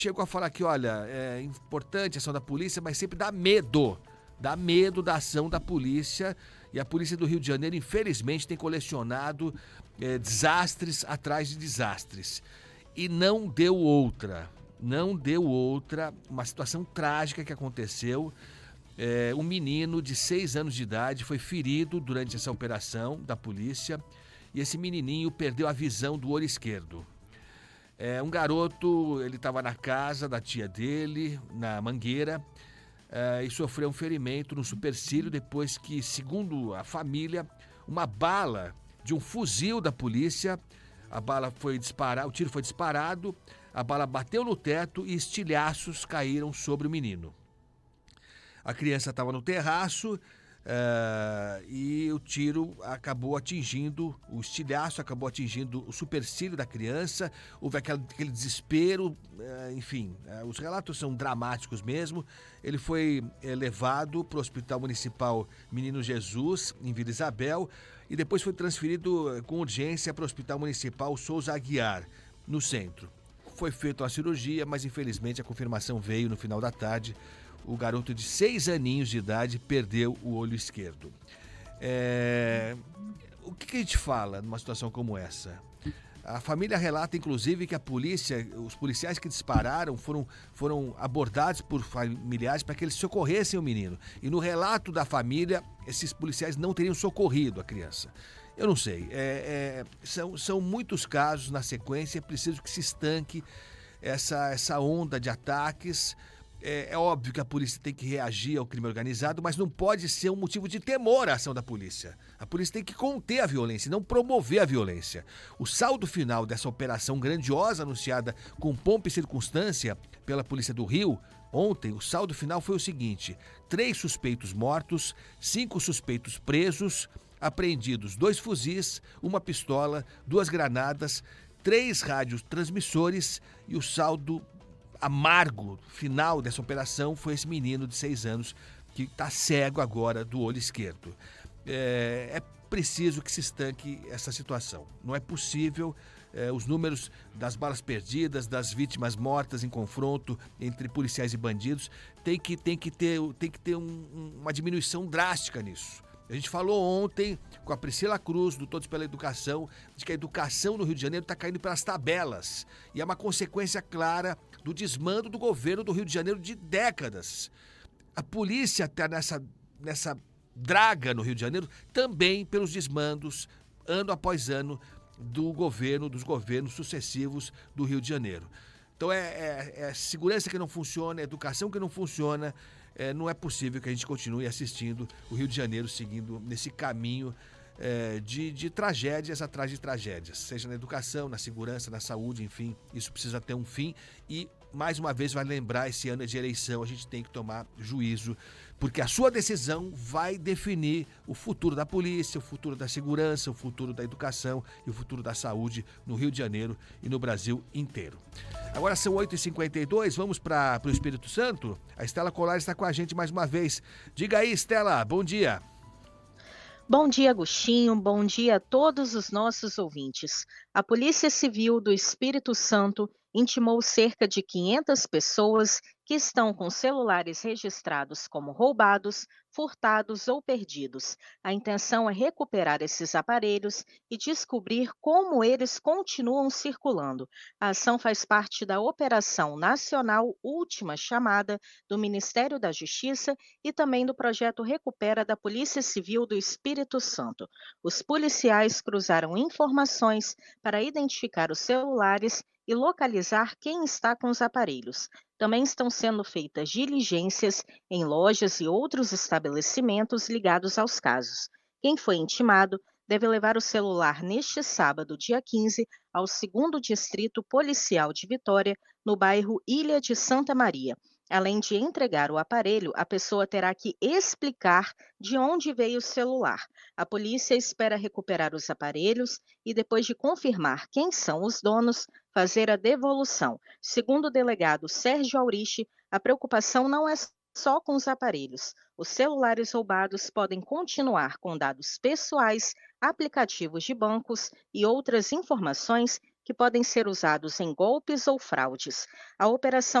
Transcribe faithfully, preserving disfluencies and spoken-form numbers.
chegou a falar que, olha, é importante a ação da polícia, mas sempre dá medo. Dá medo da ação da polícia. E a polícia do Rio de Janeiro, infelizmente, tem colecionado é, desastres atrás de desastres. E não deu outra. Não deu outra. Uma situação trágica que aconteceu. É, um menino de seis anos de idade foi ferido durante essa operação da polícia. E esse menininho perdeu a visão do olho esquerdo. É, um garoto, ele estava na casa da tia dele, na Mangueira, é, e sofreu um ferimento no supercílio depois que, segundo a família, uma bala de um fuzil da polícia, a bala foi disparada, o tiro foi disparado, a bala bateu no teto e estilhaços caíram sobre o menino. A criança estava no terraço, Uh, e o tiro acabou atingindo, o estilhaço acabou atingindo o supercílio da criança. Houve aquele, aquele desespero, uh, enfim, uh, os relatos são dramáticos mesmo. Ele foi uh, levado para o Hospital Municipal Menino Jesus, em Vila Isabel, e depois foi transferido uh, com urgência para o Hospital Municipal Souza Aguiar, no centro. Foi feita uma cirurgia, mas infelizmente a confirmação veio no final da tarde. O garoto de seis aninhos de idade perdeu o olho esquerdo. É... O que, que a gente fala numa situação como essa? A família relata, inclusive, que a polícia, os policiais que dispararam foram, foram abordados por familiares para que eles socorressem o menino. E no relato da família, esses policiais não teriam socorrido a criança. Eu não sei. É, é, são, são muitos casos na sequência. É preciso que se estanque essa, essa onda de ataques. É, é óbvio que a polícia tem que reagir ao crime organizado, mas não pode ser um motivo de temor à ação da polícia. A polícia tem que conter a violência, não promover a violência. O saldo final dessa operação grandiosa anunciada com pompa e circunstância pela Polícia do Rio, ontem, o saldo final foi o seguinte: três suspeitos mortos, cinco suspeitos presos, apreendidos dois fuzis, uma pistola, duas granadas, três rádios transmissores e o saldo amargo final dessa operação foi esse menino de seis anos que está cego agora do olho esquerdo. É, é preciso que se estanque essa situação. Não é possível é, os números das balas perdidas, das vítimas mortas em confronto entre policiais e bandidos, tem que, tem que ter, tem que ter um, uma diminuição drástica nisso. A gente falou ontem com a Priscila Cruz, do Todos pela Educação, de que a educação no Rio de Janeiro está caindo pelas tabelas. E é uma consequência clara do desmando do governo do Rio de Janeiro de décadas. A polícia está nessa, nessa draga no Rio de Janeiro também pelos desmandos, ano após ano, do governo, dos governos sucessivos do Rio de Janeiro. Então é, é, é segurança que não funciona, é educação que não funciona. É, não é possível que a gente continue assistindo o Rio de Janeiro seguindo nesse caminho é, de, de tragédias atrás de tragédias, seja na educação, na segurança, na saúde, enfim, isso precisa ter um fim e, mais uma vez, vai lembrar, esse ano de eleição, a gente tem que tomar juízo, porque a sua decisão vai definir o futuro da polícia, o futuro da segurança, o futuro da educação e o futuro da saúde no Rio de Janeiro e no Brasil inteiro. Agora são oito e cinquenta e dois, vamos para o Espírito Santo. A Estela Colares está com a gente mais uma vez. Diga aí, Estela, bom dia. Bom dia, Agostinho. Bom dia a todos os nossos ouvintes. A Polícia Civil do Espírito Santo intimou cerca de quinhentas pessoas que estão com celulares registrados como roubados, furtados ou perdidos. A intenção é recuperar esses aparelhos e descobrir como eles continuam circulando. A ação faz parte da Operação Nacional Última Chamada do Ministério da Justiça e também do projeto Recupera da Polícia Civil do Espírito Santo. Os policiais cruzaram informações para identificar os celulares e localizar quem está com os aparelhos. Também estão sendo feitas diligências em lojas e outros estabelecimentos ligados aos casos. Quem foi intimado deve levar o celular neste sábado, dia quinze, ao segundo Distrito Policial de Vitória, no bairro Ilha de Santa Maria. Além de entregar o aparelho, a pessoa terá que explicar de onde veio o celular. A polícia espera recuperar os aparelhos e, depois de confirmar quem são os donos, fazer a devolução. Segundo o delegado Sérgio Auriche, a preocupação não é só com os aparelhos. Os celulares roubados podem continuar com dados pessoais, aplicativos de bancos e outras informações que podem ser usados em golpes ou fraudes. A operação